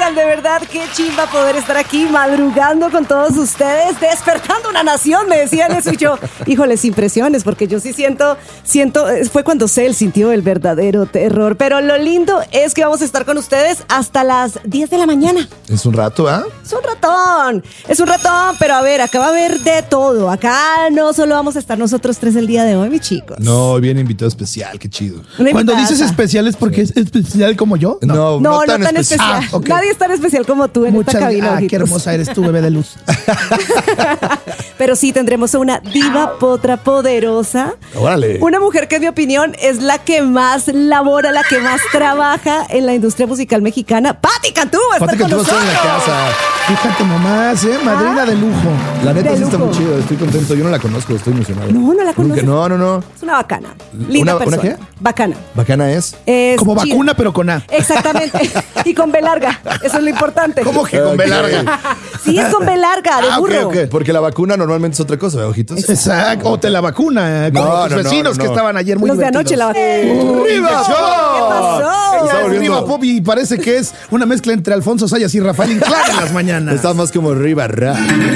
Oigan, de verdad, qué chimba poder estar aquí madrugando con todos ustedes, despertando una nación, me decían eso y yo, híjoles, impresiones, porque yo sí siento, fue cuando Cel sintió el verdadero terror, pero lo lindo es que vamos a estar con ustedes hasta las 10 de la mañana. Es un rato, ¿ah? Es un ratón, pero a ver, acá va a haber de todo, acá no solo vamos a estar nosotros tres el día de hoy, mis chicos. No, viene invitado especial, qué chido. Cuando dices especial es porque es especial como yo. No tan especial. Okay. Nadie es tan especial como tú en esta cabina. Qué hermosa eres tú, bebé de luz. Pero sí, tendremos a una diva potra poderosa. Órale. Una mujer que, en mi opinión, es la que más labora, la que más trabaja en la industria musical mexicana. ¡Pati Cantú! Pati Cantú está en la casa. Fíjate nomás, madrina de lujo. La neta De sí está lujo. muy chido, estoy contento. Yo no la conozco, estoy emocionado. No la conoces. No. Es una bacana. Linda ¿Una persona. qué? Bacana. Bacana es. Es Como chida. vacuna, pero con A. Exactamente. Y con B larga. Eso es lo importante. ¿Cómo que con B larga? Sí, es con B larga, de burro. Ok. Porque la vacuna normalmente es otra cosa, ¿verdad, ojitos? Exacto. O te la vacuna. Como tus vecinos que estaban ayer muy Los de anoche la vacuna. ¡Arriba! ¿Qué pasó? Está Ya es volviendo- Diva Pop y parece que es una mezcla entre Alfonso Sayas y Rafael Inclán en las mañanas. Está más como Ribarra.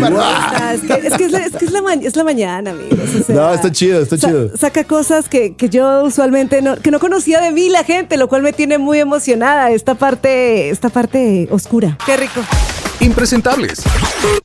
Es la mañana, amigos. O sea, No, está chido, está chido. Saca cosas que yo usualmente no conocía de mí la gente, lo cual me tiene muy emocionada. Esta parte oscura. Qué rico. Impresentables.